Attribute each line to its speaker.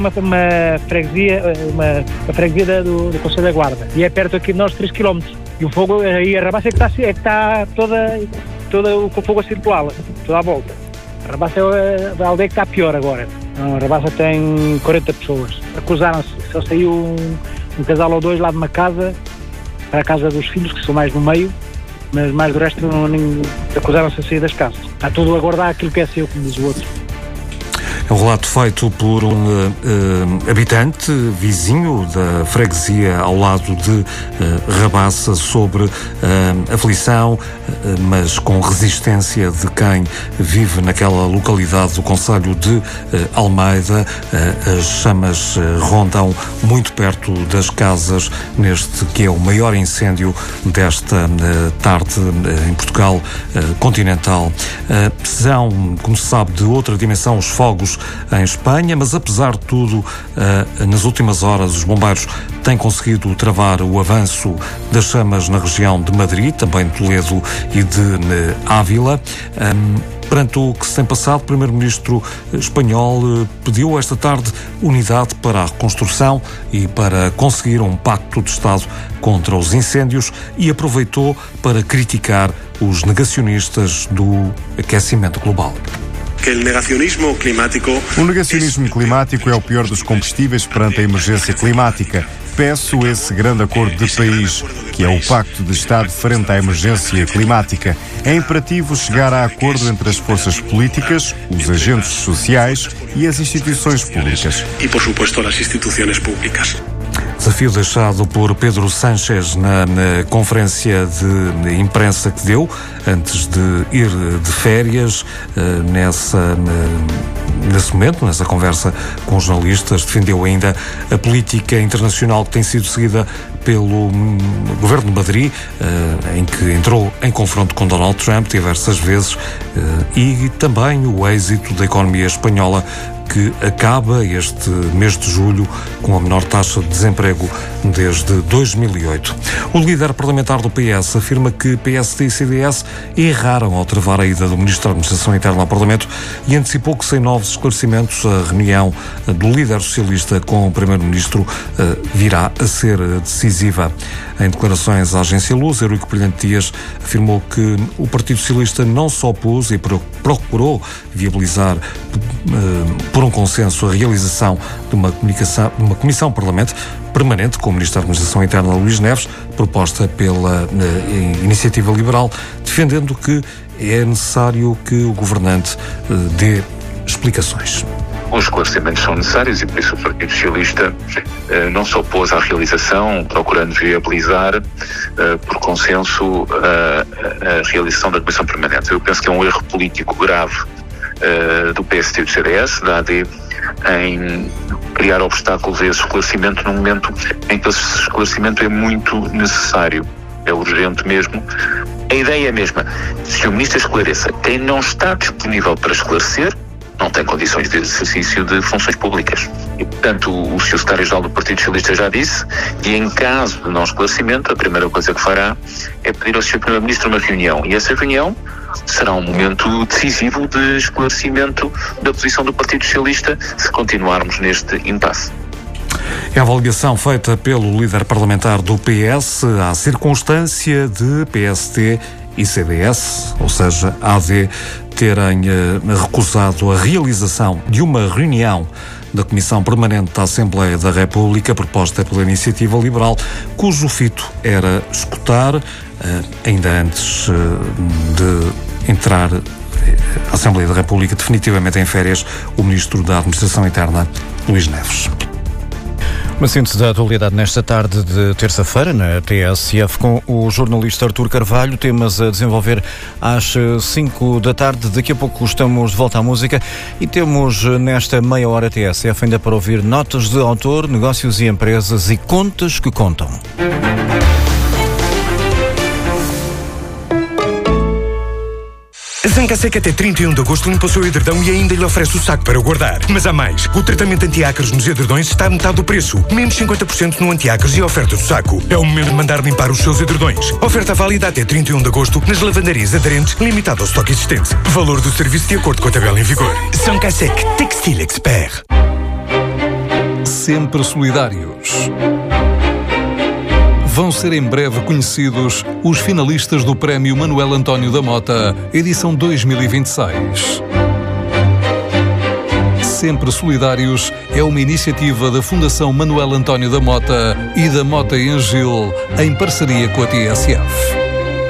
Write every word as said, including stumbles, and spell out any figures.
Speaker 1: Uma, uma freguesia, uma, uma freguesia do, do Conselho da Guarda. E é perto aqui de nós, três quilómetros. E o fogo, aí a Rabassa é que está, é que está toda, toda o fogo a circular, toda à volta. A Rabassa é a aldeia que está pior agora. A Rabassa tem quarenta pessoas. Acusaram-se, só saiu um, um casal ou dois lá de uma casa, para a casa dos filhos, que são mais no meio, mas mais do resto não, nem, acusaram-se a sair das casas. Está tudo a guardar aquilo que é seu, como diz o outro.
Speaker 2: É um relato feito por um uh, habitante, vizinho da freguesia ao lado de uh, Rabassa, sobre uh, aflição, uh, mas com resistência de quem vive naquela localidade do concelho de uh, Almeida. Uh, as chamas uh, rondam muito perto das casas neste que é o maior incêndio desta uh, tarde uh, em Portugal uh, continental. Uh, são, como se sabe, de outra dimensão os fogos em Espanha, mas apesar de tudo, nas últimas horas os bombeiros têm conseguido travar o avanço das chamas na região de Madrid, também de Toledo e de Ávila. Perante o que se tem passado, o primeiro-ministro espanhol pediu esta tarde unidade para a reconstrução e para conseguir um pacto de Estado contra os incêndios e aproveitou para criticar os negacionistas do aquecimento global.
Speaker 3: O negacionismo climático...
Speaker 4: O negacionismo climático é o pior dos combustíveis perante a emergência climática. Peço esse grande acordo de país, que é o Pacto de Estado frente à emergência climática. É imperativo chegar a acordo entre as forças políticas, os agentes sociais e as instituições públicas.
Speaker 3: E, por supuesto, as instituições públicas.
Speaker 2: Desafio deixado por Pedro Sánchez na, na conferência de imprensa que deu antes de ir de férias. Uh, nessa, uh, nesse momento, nessa conversa com os jornalistas, defendeu ainda a política internacional que tem sido seguida pelo um, governo de Madrid, uh, em que entrou em confronto com Donald Trump diversas vezes, uh, e também o êxito da economia espanhola, que acaba este mês de julho com a menor taxa de desemprego desde dois mil e oito. O líder parlamentar do P S afirma que P S D e C D S erraram ao travar a ida do Ministro da Administração Interna ao Parlamento e antecipou que, sem novos esclarecimentos, a reunião do líder socialista com o Primeiro-Ministro virá a ser decisiva. Em declarações à agência Luz, Eurico Brilhante Dias afirmou que o Partido Socialista não se opôs e procurou viabilizar por um consenso a realização de uma, comunicação, uma comissão parlamentar permanente com o Ministro da Administração Interna, Luís Neves, proposta pela uh, Iniciativa Liberal, defendendo que é necessário que o governante uh, dê explicações.
Speaker 5: Os esclarecimentos são necessários e por isso o Partido Socialista eh, não se opôs à realização, procurando viabilizar eh, por consenso a, a realização da Comissão Permanente. Eu penso que é um erro político grave eh, do P S D e do C D S, da A D, em criar obstáculos a esse esclarecimento num momento em que esse esclarecimento é muito necessário, é urgente mesmo. A ideia é a mesma. Se o Ministro esclareça, quem não está disponível para esclarecer não tem condições de exercício de funções públicas. E, portanto, o senhor Secretário-Geral do Partido Socialista já disse, e em caso de não esclarecimento, a primeira coisa que fará é pedir ao senhor Primeiro-Ministro uma reunião. E essa reunião será um momento decisivo de esclarecimento da posição do Partido Socialista se continuarmos neste impasse.
Speaker 2: É a avaliação feita pelo líder parlamentar do P S à circunstância de P S D e C D S, ou seja, A D, terem eh, recusado a realização de uma reunião da Comissão Permanente da Assembleia da República, proposta pela Iniciativa Liberal, cujo fito era escutar, eh, ainda antes eh, de entrar a Assembleia da República definitivamente em férias, o Ministro da Administração Interna, Luís Neves.
Speaker 6: Uma síntese da atualidade nesta tarde de terça-feira na T S F com o jornalista Artur Carvalho. Temas a desenvolver às cinco da tarde. Daqui a pouco estamos de volta à música e temos nesta meia hora T S F ainda para ouvir notas de autor, negócios e empresas e contas que contam.
Speaker 7: A Zangasec até trinta e um de agosto limpa o seu edredão e ainda lhe oferece o saco para guardar. Mas há mais. O tratamento anti-ácaros nos edredões está a metade do preço. Menos cinquenta por cento no anti-ácaros e a oferta do saco. É o momento de mandar limpar os seus edredões. Oferta válida até trinta e um de agosto nas lavandarias aderentes, limitado ao estoque existente. Valor do serviço de acordo com a tabela em vigor. Zangasec Textile Expert.
Speaker 8: Sempre solidários. Vão ser em breve conhecidos os finalistas do Prémio Manuel António da Mota, edição dois mil e vinte e seis. Sempre Solidários é uma iniciativa da Fundação Manuel António da Mota e da Mota em Gil, em parceria com a T S F.